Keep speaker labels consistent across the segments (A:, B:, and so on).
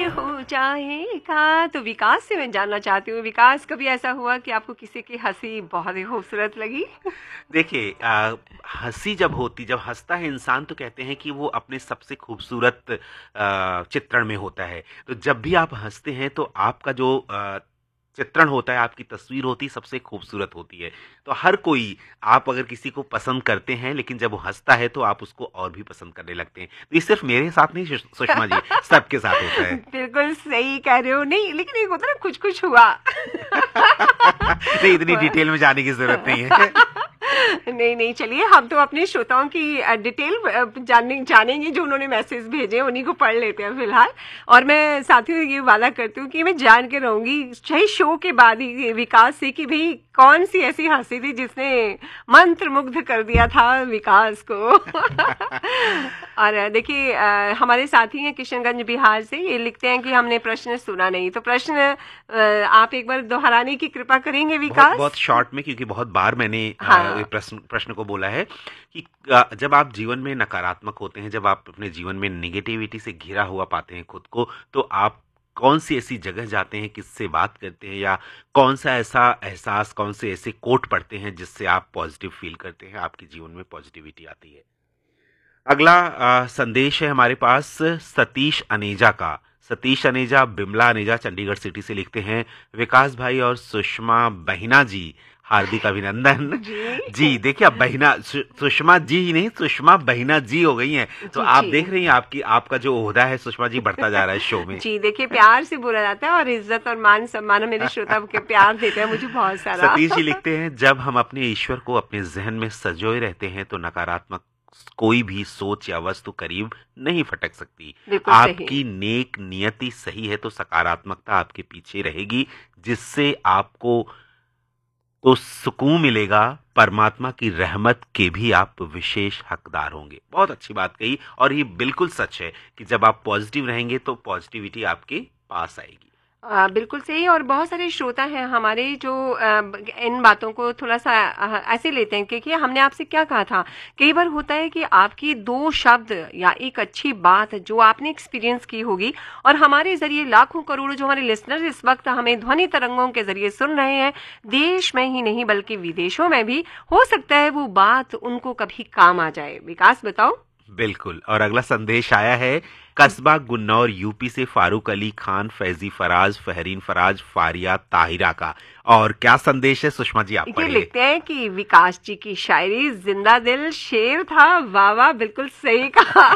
A: हो जाएगा। तो विकास से मैं जानना चाहती हूँ, विकास कभी ऐसा हुआ कि आपको किसी की हंसी बहुत ही खूबसूरत लगी?
B: देखिए हंसी जब हंसता है इंसान तो कहते हैं कि वो अपने सबसे खूबसूरत चित्रण में होता है। तो जब भी आप हंसते हैं तो आपका जो चित्रण होता है, आपकी तस्वीर होती है, सबसे खूबसूरत होती है। तो हर कोई, आप अगर किसी को पसंद करते हैं लेकिन जब वो हंसता है तो आप उसको और भी पसंद करने लगते हैं। तो ये सिर्फ मेरे साथ नहीं सुषमा जी, सबके साथ होता है।
A: बिल्कुल सही कह रहे हो। नहीं, लेकिन एक होता है ना, कुछ कुछ हुआ।
B: नहीं, इतनी डिटेल में जाने की जरूरत नहीं है।
A: नहीं नहीं, चलिए हम तो अपने श्रोताओं की डिटेल जानेंगे, जो उन्होंने मैसेज भेजे उन्हीं को पढ़ लेते हैं फिलहाल। और मैं साथियों ये वादा करती हूँ कि मैं जान के रहूंगी चाहे शो के बाद ही विकास से कि भाई कौन सी ऐसी हंसी थी जिसने मंत्र मुग्ध कर दिया था विकास को। और देखिए हमारे साथी हैं किशनगंज बिहार से, ये लिखते हैं कि हमने प्रश्न सुना नहीं। तो प्रश्न आप एक बार दोहराने की कृपा करेंगे विकास?
B: बहुत शॉर्ट में, क्योंकि बहुत बार मैंने
A: हाँ।
B: प्रश्न को बोला है कि जब आप जीवन में नकारात्मक होते हैं, जब आप अपने जीवन में निगेटिविटी से घिरा हुआ पाते हैं खुद को, तो आप कौन सी ऐसी जगह जाते हैं, किससे बात करते हैं, या कौन सा ऐसा एहसास, कौन से ऐसे कोट पढ़ते हैं जिससे आप पॉजिटिव फील करते हैं, आपके जीवन में पॉजिटिविटी आती है। अगला संदेश है हमारे पास सतीश अनेजा का। सतीश अनेजा, बिमला अनेजा, चंडीगढ़ सिटी से लिखते हैं, विकास भाई और सुषमा बहिना जी, हार्दिक अभिनंदन। जी देखिए, अब बहिना सुषमा जी ही नहीं, सुषमा बहिना जी हो गई हैं। तो
A: जी
B: आप
A: जी
B: देख रही हैं आपका जो ओहदा है सुषमा जी बढ़ता जा रहा है शो में।
A: जी, देखिए प्यार से बोला जाता है और इज्जत और मान सम्मान मेरे श्रोता के प्यार देते हैं मुझे बहुत सारा।
B: सतीश जी लिखते हैं, जब हम अपने ईश्वर को अपने जहन में सजोए रहते हैं तो नकारात्मक कोई भी सोच या वस्तु करीब नहीं फटक सकती।
A: बिल्कुल सही।
B: आपकी नेक नियति सही है तो सकारात्मकता आपके पीछे रहेगी, जिससे आपको तो सुकून मिलेगा, परमात्मा की रहमत के भी आप विशेष हकदार होंगे। बहुत अच्छी बात कही, और ये बिल्कुल सच है कि जब आप पॉजिटिव रहेंगे तो पॉजिटिविटी आपके पास आएगी।
A: बिल्कुल सही। और बहुत सारे श्रोता हैं हमारे जो इन बातों को थोड़ा सा ऐसे लेते हैं कि हमने आपसे क्या कहा था। कई बार होता है कि आपकी दो शब्द या एक अच्छी बात जो आपने एक्सपीरियंस की होगी, और हमारे जरिए लाखों करोड़ों जो हमारे लिसनर इस वक्त हमें ध्वनि तरंगों के जरिए सुन रहे हैं, देश में ही नहीं बल्कि विदेशों में भी, हो सकता है वो बात उनको कभी काम आ जाए। विकास बताओ।
B: बिल्कुल। और अगला संदेश आया है कस्बा गुन्नौर यूपी से फारूक अली खान, फैजी फराज, फहरीन फराज, फारिया ताहिरा का। और क्या संदेश है सुषमा जी, आप
A: ये
B: पढ़िए।
A: लिखते हैं कि विकास जी की शायरी जिंदा दिल शेर था। वाह वाह, बिल्कुल सही कहा।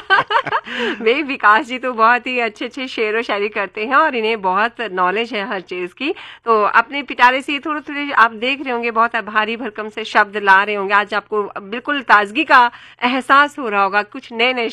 A: भाई विकास जी तो बहुत ही अच्छे अच्छे शेर और शायरी करते हैं और इन्हें बहुत नॉलेज है हर चीज की। तो अपने पिटारे से थोड़े थोड़े आप देख रहे होंगे, बहुत भारी भरकम से शब्द ला रहे होंगे। आज आपको बिल्कुल ताजगी का एहसास हो रहा होगा, कुछ नए नए